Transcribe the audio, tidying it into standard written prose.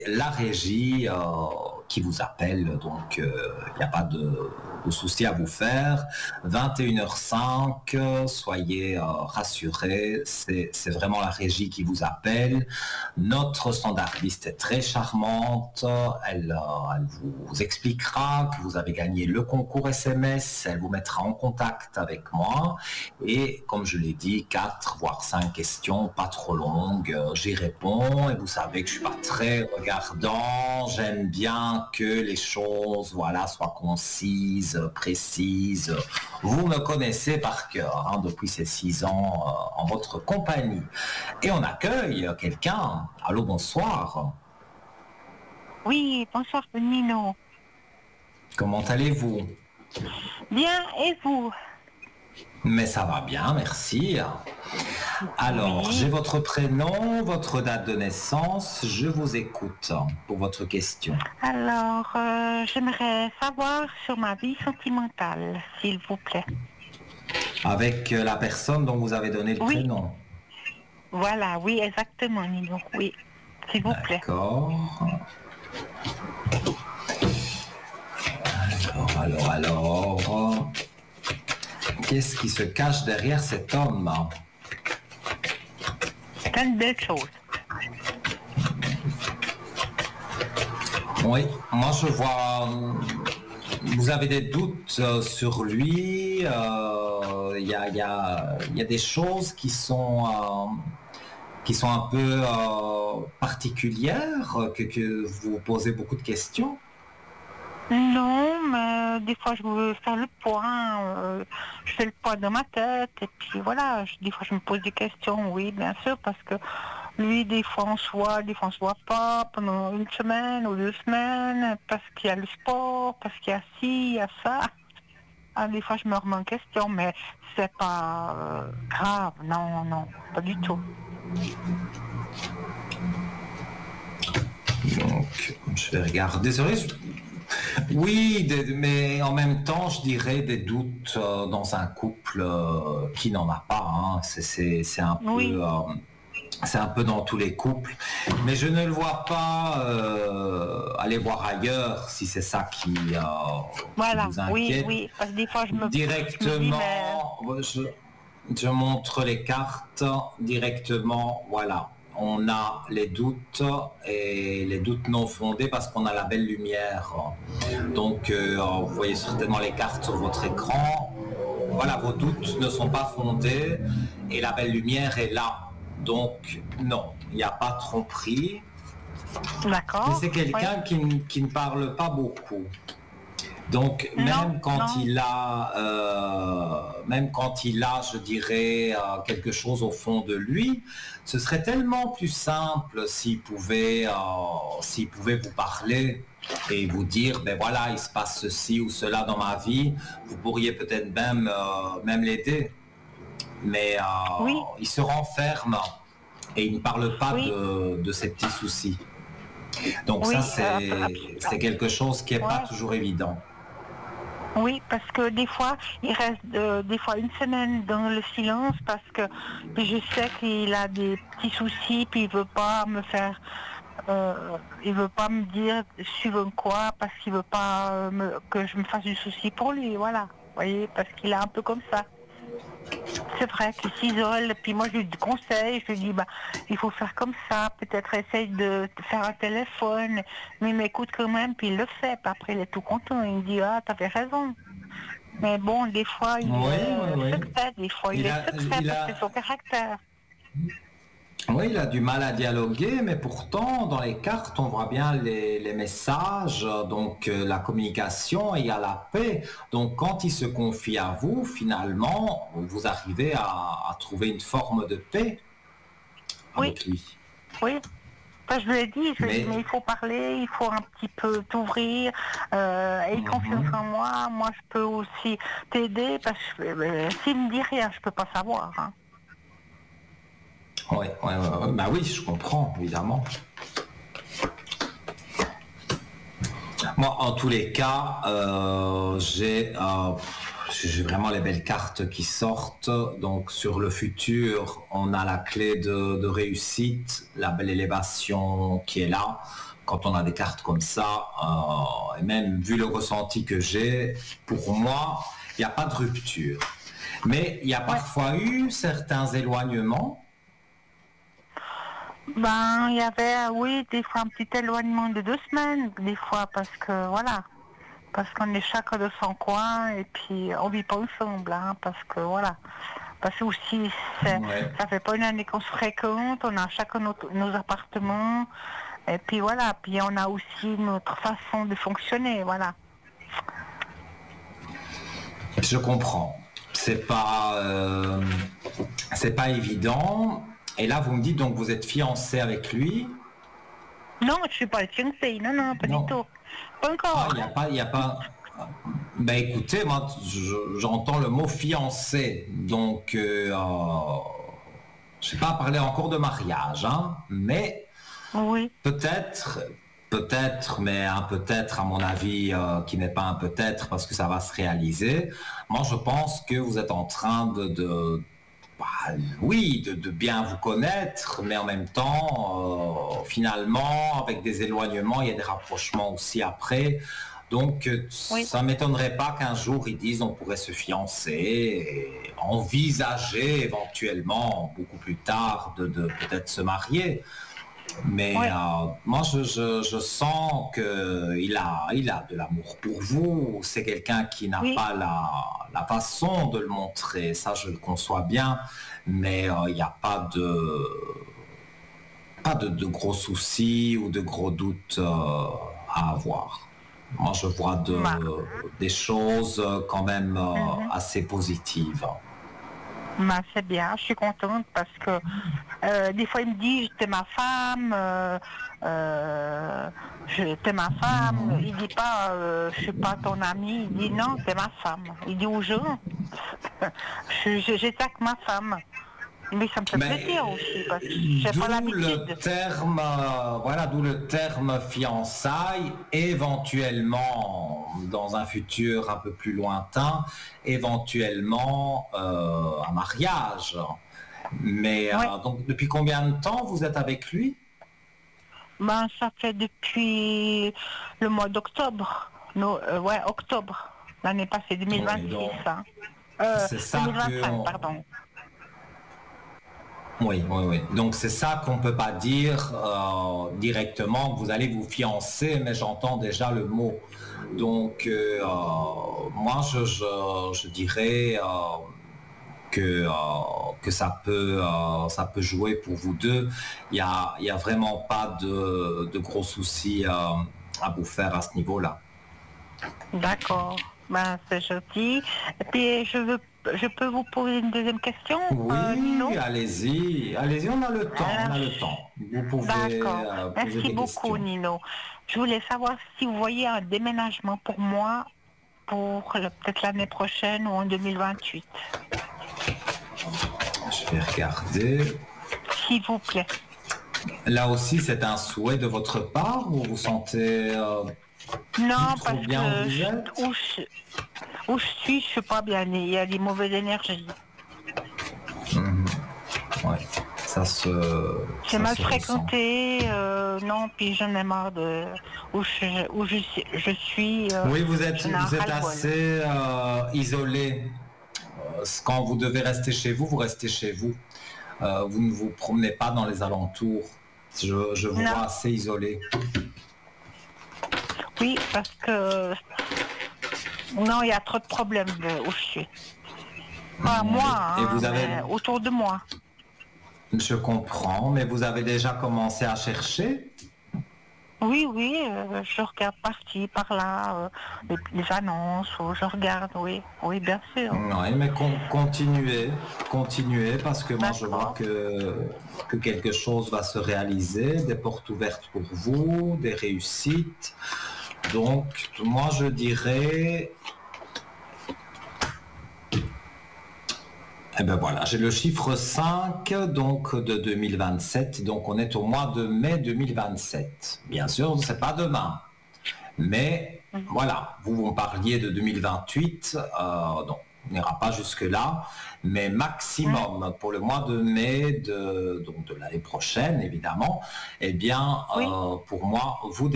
la régie qui vous appelle, donc il n'y a pas de souci à vous faire. 21h05, soyez rassurés, c'est vraiment la régie qui vous appelle. Notre standardiste est très charmante, elle vous expliquera que vous avez gagné le concours SMS, elle vous mettra en contact avec moi et comme je l'ai dit, 4 voire 5 questions, pas trop longues, j'y réponds et vous savez que je suis pas très regardant, j'aime bien que les choses soient concises, précises. Vous me connaissez par cœur depuis ces 6 ans en votre compagnie. Et on accueille quelqu'un. Allô, bonsoir. Oui, bonsoir Nino. Comment allez-vous? Bien, et vous? Mais ça va bien, merci. Alors, Oui. j'ai votre prénom, votre date de naissance, je vous écoute pour votre question. Alors, j'aimerais savoir sur ma vie sentimentale, s'il vous plaît. Avec la personne dont vous avez donné le prénom? Voilà, oui, exactement, Nino, oui, s'il vous plaît. D'accord. Alors. Qu'est-ce qui se cache derrière cet homme? Plein de belles choses. Oui, moi je vois. Vous avez des doutes sur lui. Il y a des choses qui sont un peu particulières, que vous posez beaucoup de questions. Non, mais des fois je veux faire le point, je fais le point dans ma tête, et puis voilà, des fois je me pose des questions, oui, bien sûr, parce que lui, des fois on se voit, des fois on se voit pas, pendant une semaine ou 2 semaines, parce qu'il y a le sport, parce qu'il y a ci, il y a ça. Ah, des fois je me remets en question, mais c'est pas grave, non, pas du tout. Donc, je vais regarder. Désolé. Oui, mais en même temps, je dirais des doutes dans un couple qui n'en a pas. Hein. C'est un peu, c'est un peu dans tous les couples. Mais je ne le vois pas aller voir ailleurs si c'est ça qui vous inquiète. Oui, parce que des fois je me Directement, je montre les cartes directement. Voilà. On a les doutes et les doutes non fondés parce qu'on a la belle lumière. Donc, vous voyez certainement les cartes sur votre écran. Voilà, vos doutes ne sont pas fondés et la belle lumière est là. Donc, non, il n'y a pas de tromperie. D'accord. Mais c'est quelqu'un qui ne parle pas beaucoup. Donc même quand il a, je dirais, quelque chose au fond de lui, ce serait tellement plus simple s'il pouvait vous parler et vous dire, ben voilà, il se passe ceci ou cela dans ma vie. Vous pourriez peut-être même l'aider, mais il se renferme et il ne parle pas de ses petits soucis. Donc ça, c'est quelque chose qui n'est pas toujours évident. Oui, parce que des fois, il reste des fois une semaine dans le silence parce que je sais qu'il a des petits soucis, puis il veut pas me faire, il veut pas me dire suivant quoi, parce qu'il veut pas que je me fasse du souci pour lui, voilà. Vous voyez, parce qu'il est un peu comme ça. C'est vrai qu'il s'isole, puis moi je lui conseille, je lui dis il faut faire comme ça, peut-être essaye de faire un téléphone, mais il m'écoute quand même, puis il le fait, puis après il est tout content, il me dit t'avais raison. Mais bon, des fois il est secret, des fois il est secret parce que c'est son caractère. Oui, il a du mal à dialoguer, mais pourtant, dans les cartes, on voit bien les messages, donc la communication et il y a la paix. Donc, quand il se confie à vous, finalement, vous arrivez à trouver une forme de paix avec lui. Oui. Je lui ai dit, mais il faut parler, il faut un petit peu t'ouvrir, aie confiance en moi, moi je peux aussi t'aider, parce que s'il me dit rien, je peux pas savoir. Hein. Bah oui, je comprends, évidemment. Moi, en tous les cas, j'ai vraiment les belles cartes qui sortent. Donc, sur le futur, on a la clé de réussite, la belle élévation qui est là. quand on a des cartes comme ça, et même vu le ressenti que j'ai, pour moi, il n'y a pas de rupture. Mais il y a parfois eu certains éloignements. Ben, il y avait, oui, des fois un petit éloignement de 2 semaines, des fois, parce qu'on est chacun de son coin, et puis on vit pas ensemble, hein, parce que voilà. Parce que aussi, ça fait pas une année qu'on se fréquente, on a chacun nos appartements, et puis voilà, puis on a aussi notre façon de fonctionner, voilà. Je comprends. C'est pas évident. Et là, vous me dites donc vous êtes fiancé avec lui. Non, je suis pas fiancée. Non, pas du tout. Pas encore. Il y a pas. Ben écoutez, moi, j'entends le mot fiancé, donc je sais pas parler encore de mariage, hein, mais oui. Peut-être, mais un peut-être à mon avis qui n'est pas un peut-être parce que ça va se réaliser. Moi, je pense que vous êtes en train de bien vous connaître, mais en même temps, finalement, avec des éloignements, il y a des rapprochements aussi après. Donc, ça ne m'étonnerait pas qu'un jour, ils disent on pourrait se fiancer et envisager éventuellement, beaucoup plus tard, de peut-être se marier. Mais moi, je sens qu'il a de l'amour pour vous. C'est quelqu'un qui n'a pas la façon de le montrer. Ça, je le conçois bien. Mais il n'y a pas de gros soucis ou de gros doutes à avoir. Moi, je vois des choses quand même assez positives. C'est bien, je suis contente parce que des fois il me dit t'es ma femme, t'es ma femme, il dit pas je suis pas ton ami, il dit non t'es ma femme, il dit aux gens j'étais avec ma femme. Mais ça me fait plaisir aussi, parce que j'ai pas l'habitude. D'où le terme fiançailles, éventuellement, dans un futur un peu plus lointain, éventuellement un mariage. Mais donc, depuis combien de temps vous êtes avec lui? Ça fait depuis le mois d'octobre. Octobre. L'année passée, 2026. Donc, c'est ça 2025, pardon. Oui. Donc c'est ça qu'on ne peut pas dire directement que vous allez vous fiancer, mais j'entends déjà le mot. Donc moi je dirais que ça peut jouer pour vous deux. Il y a vraiment pas de gros soucis à vous faire à ce niveau-là. D'accord. C'est gentil. Et puis je peux vous poser une deuxième question? Oui, allez-y, on a le temps, Vous pouvez. D'accord. Merci beaucoup, Nino. Je voulais savoir si vous voyez un déménagement pour moi pour peut-être l'année prochaine ou en 2028. Je vais regarder. S'il vous plaît. Là aussi, c'est un souhait de votre part ou vous sentez non, parce que où je suis pas bien. Il y a des mauvaises énergies. Ça se. J'ai mal fréquenté, non, puis j'en ai marre de où je suis. Oui, vous êtes assez isolé. Quand vous devez rester chez vous, vous restez chez vous. Vous ne vous promenez pas dans les alentours. Je vous vois assez isolé. Oui, parce que non, il y a trop de problèmes où je suis. Pas moi, et vous avez... mais autour de moi. Je comprends, mais vous avez déjà commencé à chercher? Oui, je regarde par-ci, par-là, les annonces, je regarde, oui, bien sûr. Oui, mais continuez, parce que moi je vois que quelque chose va se réaliser, des portes ouvertes pour vous, des réussites. Donc, moi je dirais... Eh bien voilà, j'ai le chiffre 5 donc de 2027, donc on est au mois de mai 2027. Bien sûr, c'est pas demain, mais voilà, vous me parliez de 2028, donc On n'ira pas jusque-là, mais maximum pour le mois de mai donc de l'année prochaine, évidemment, eh bien, Oui. pour moi, vous